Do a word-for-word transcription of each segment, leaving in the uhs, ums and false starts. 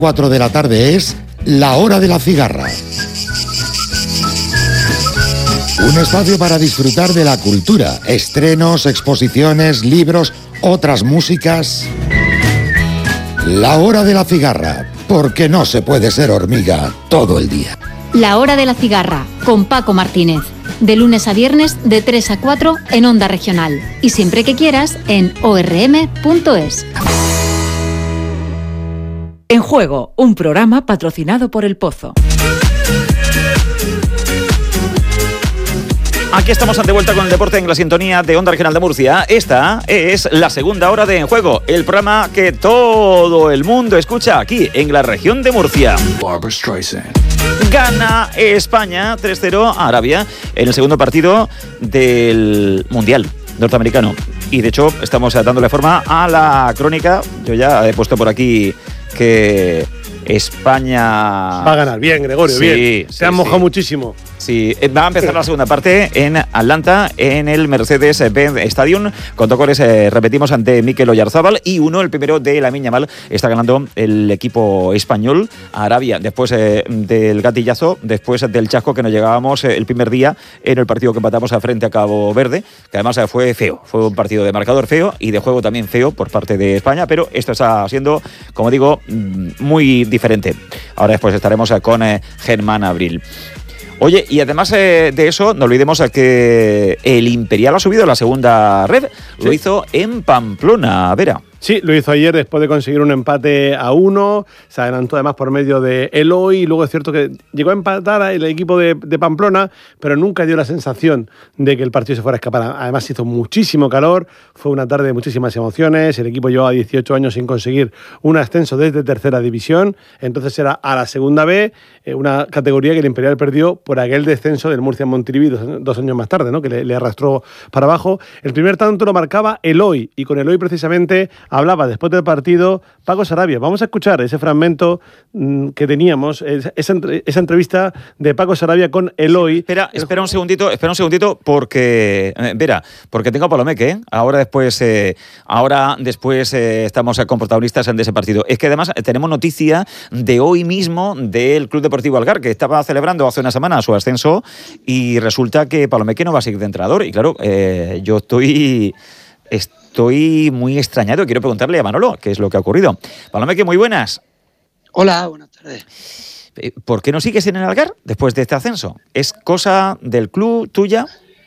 cuatro de la tarde es La Hora de la Cigarra. Un espacio para disfrutar de la cultura, estrenos, exposiciones, libros, otras músicas. La Hora de la Cigarra, porque no se puede ser hormiga todo el día. La Hora de la Cigarra, con Paco Martínez. De lunes a viernes, de tres a cuatro en Onda Regional. Y siempre que quieras, en o erre eme punto es. En Juego, un programa patrocinado por El Pozo. Aquí estamos de vuelta con el deporte en la sintonía de Onda Regional de Murcia. Esta es la segunda hora de En Juego, el programa que todo el mundo escucha aquí en la región de Murcia. Barbra Streisand. Gana España tres cero a Arabia en el segundo partido del Mundial norteamericano. Y de hecho estamos dándole forma a la crónica. Yo ya he puesto por aquí que España va a ganar. Bien, Gregorio, sí, bien. Se sí, han mojado sí. muchísimo. Sí, va a empezar la segunda parte en Atlanta, en el Mercedes-Benz Stadium, con dos goles, eh, repetimos, ante Mikel Oyarzábal, y uno, el primero de Lamine Yamal. Está ganando el equipo español a Arabia, después eh, del gatillazo, después del chasco que nos llegábamos eh, el primer día en el partido que empatamos frente a Cabo Verde, que además eh, fue feo, fue un partido de marcador feo y de juego también feo por parte de España, pero esto está siendo, como digo, muy diferente. Ahora después estaremos eh, con eh, Germán Abril. Oye, y además eh, de eso, no olvidemos que el Imperial ha subido a la segunda red. Sí. Lo hizo en Pamplona, Vera. Sí, lo hizo ayer después de conseguir un empate a uno. Se adelantó además por medio de Eloy. Y luego es cierto que llegó a empatar el equipo de, de Pamplona, pero nunca dio la sensación de que el partido se fuera a escapar. Además hizo muchísimo calor. Fue una tarde de muchísimas emociones. El equipo llevaba dieciocho años sin conseguir un ascenso desde tercera división. Entonces era a la segunda B, una categoría que el Imperial perdió por aquel descenso del Murcia Montilivi dos, dos años más tarde, ¿no? Que le, le arrastró para abajo. El primer tanto lo marcaba Eloy. Y con Eloy precisamente hablaba después del partido Paco Sarabia. Vamos a escuchar ese fragmento mmm, que teníamos, esa, entre, esa entrevista de Paco Sarabia con Eloy. Espera, espera un segundito, espera un segundito, porque, eh, Vera, porque tengo a Palomeque, ¿eh? Ahora después, eh, ahora después eh, estamos con protagonistas de ese partido. Es que además tenemos noticia de hoy mismo del Club Deportivo Algar, que estaba celebrando hace una semana su ascenso, y resulta que Palomeque no va a seguir de entrenador. Y claro, eh, yo estoy... Estoy muy extrañado. Quiero preguntarle a Manolo qué es lo que ha ocurrido. Palomeque, muy buenas. Hola, buenas tardes. ¿Por qué no sigues en el Algar después de este ascenso? ¿Es cosa del club, tuya?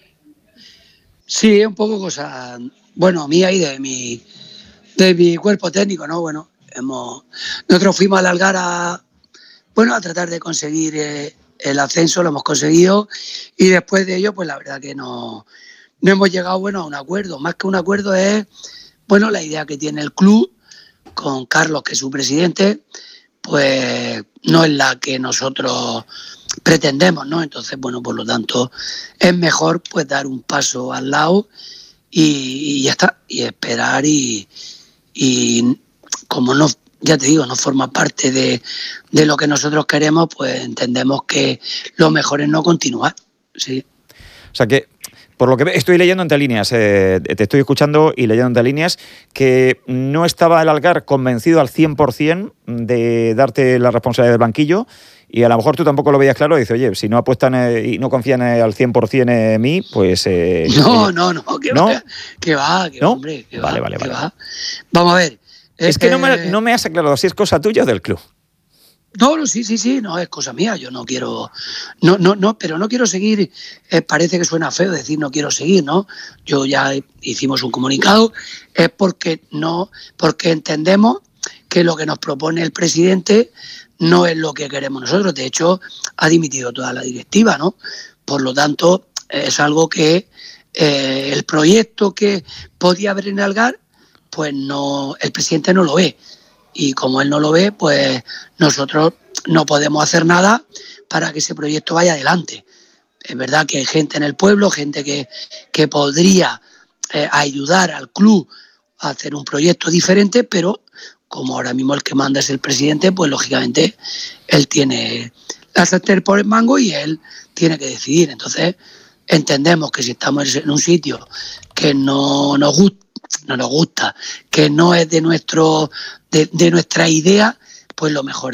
Sí, es un poco cosa, bueno, mía y de mi, de mi cuerpo técnico, ¿no? Bueno, hemos, nosotros fuimos al Algar a, bueno, a tratar de conseguir eh, el ascenso, lo hemos conseguido, y después de ello, pues la verdad que no... No hemos llegado, bueno, a un acuerdo. Más que un acuerdo es, bueno, la idea que tiene el club con Carlos, que es su presidente, pues no es la que nosotros pretendemos, ¿no? Entonces, bueno, por lo tanto, es mejor pues dar un paso al lado y, y ya está, y esperar y, y como no, ya te digo, no forma parte de, de lo que nosotros queremos, pues entendemos que lo mejor es no continuar, sí. O sea que... Por lo que estoy leyendo entre líneas, eh, te estoy escuchando y leyendo entre líneas, que no estaba el Algar convencido al cien por ciento de darte la responsabilidad del banquillo, y a lo mejor tú tampoco lo veías claro y dices, oye, si no apuestan eh, y no confían eh, al cien por ciento en mí, pues... Eh, no, no, no, que ¿no? va, que va, que ¿no? hombre, que vale, va, vale, que vale. va. Vamos a ver. Es, es que, que no, me, no me has aclarado si es cosa tuya o del club. No, no, sí, sí, sí, no, es cosa mía, yo no quiero, no, no, no, pero no quiero seguir, eh, parece que suena feo decir no quiero seguir, ¿no? Yo ya hicimos un comunicado, es porque no, porque entendemos que lo que nos propone el presidente no es lo que queremos nosotros, de hecho ha dimitido toda la directiva, ¿no? Por lo tanto, es algo que eh, el proyecto que podía haber en Algar, pues no, el presidente no lo ve. Y como él no lo ve, pues nosotros no podemos hacer nada para que ese proyecto vaya adelante. Es verdad que hay gente en el pueblo, gente que, que podría eh, ayudar al club a hacer un proyecto diferente, pero como ahora mismo el que manda es el presidente, pues lógicamente él tiene la sartén por el mango y él tiene que decidir. Entonces entendemos que si estamos en un sitio que no nos gusta, no nos gusta, que no es de nuestro de, de nuestra idea, pues lo mejor